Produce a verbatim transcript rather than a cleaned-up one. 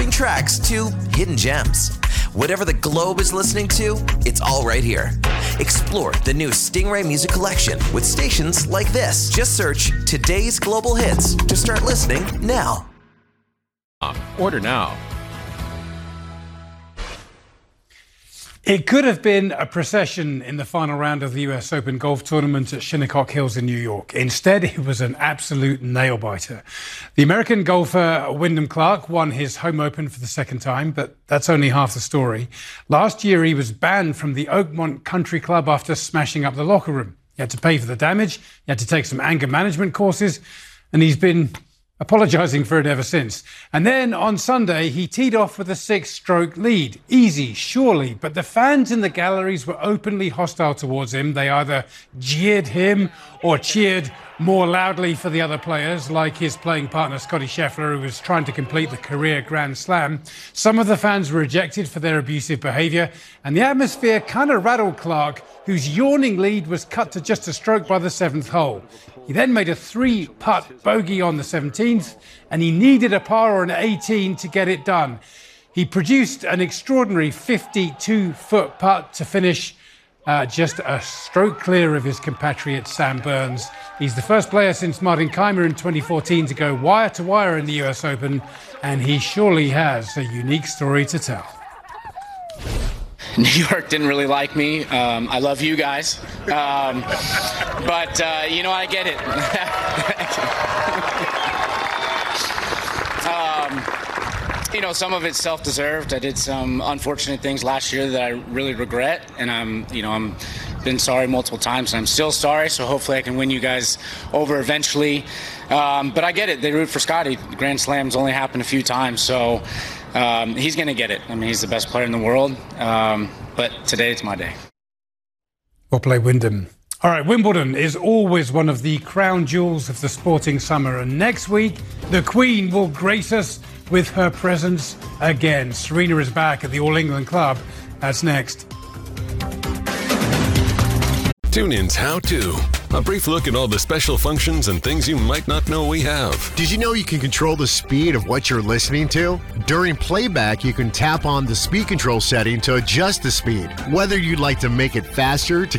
popping tracks to hidden gems. Whatever the globe is listening to, it's all right here. Explore the new Stingray Music Collection with stations like this. Just search Today's Global Hits to start listening now. Order now. It could have been a procession in the final round of the U S Open golf tournament at Shinnecock Hills in New York. Instead, it was an absolute nail-biter. The American golfer Wyndham Clark won his home open for the second time, but that's only half the story. Last year, he was banned from the Oakmont Country Club after smashing up the locker room. He had to pay for the damage, he had to take some anger management courses, and he's been apologising for it ever since. And then on Sunday, he teed off with a six-stroke lead. Easy, surely, but the fans in the galleries were openly hostile towards him. They either jeered him or cheered more loudly for the other players, like his playing partner Scottie Scheffler, who was trying to complete the career Grand Slam. Some of the fans were ejected for their abusive behaviour, and the atmosphere kind of rattled Clark, whose yawning lead was cut to just a stroke by the seventh hole. He then made a three-putt bogey on the seventeenth, and he needed a par or an eighteen to get it done. He produced an extraordinary fifty-two-foot putt to finish uh, just a stroke clear of his compatriot Sam Burns. He's the first player since Martin Kaymer in twenty fourteen to go wire-to-wire in the U S Open, and he surely has a unique story to tell. New York didn't really like me. Um, I love you guys. Um, but, uh, you know, I get it. um, you know, some of it's self-deserved. I did some unfortunate things last year that I really regret. And I'm, you know, I'm been sorry multiple times, and I'm still sorry. So hopefully I can win you guys over eventually. Um, but I get it. They root for Scottie. Grand Slams only happened a few times. So Um, he's going to get it. I mean, he's the best player in the world. Um, but today it's my day. We'll play Wyndham. All right, Wimbledon is always one of the crown jewels of the sporting summer. And next week, the Queen will grace us with her presence again. Serena is back at the All England Club. That's next. TuneIn's How To. A brief look at all the special functions and things you might not know we have. Did you know you can control the speed of what you're listening to? During playback, you can tap on the speed control setting to adjust the speed. Whether you'd like to make it faster to